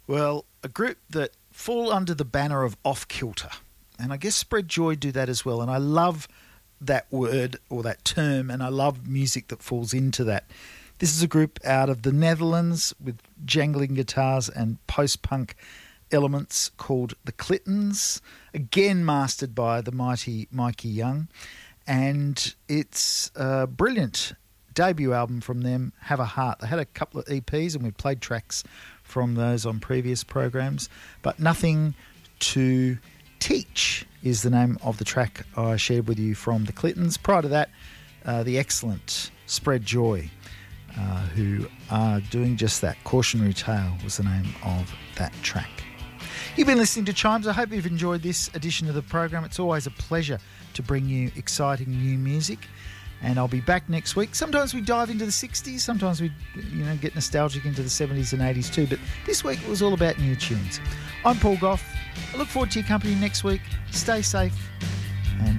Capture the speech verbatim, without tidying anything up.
Well, a group that fall under the banner of Off Kilter. And I guess Spread Joy do that as well. And I love that word or that term, and I love music that falls into that. This is a group out of the Netherlands with jangling guitars and post-punk elements called the Clintons, again mastered by the mighty Mikey Young. And it's a brilliant debut album from them, Have a Heart. They had a couple of E Ps and we played tracks from those on previous programs, but Nothing to Teach is the name of the track I shared with you from the Clintons. Prior to that, uh, the excellent Spread Joy, uh, who are doing just that. Cautionary Tale was the name of that track. You've been listening to Chimes. I hope you've enjoyed this edition of the program. It's always a pleasure to bring you exciting new music. And I'll be back next week. Sometimes we dive into the sixties. Sometimes we, you know, get nostalgic into the seventies and eighties too. But this week it was all about new tunes. I'm Paul Gough. I look forward to your company next week. Stay safe.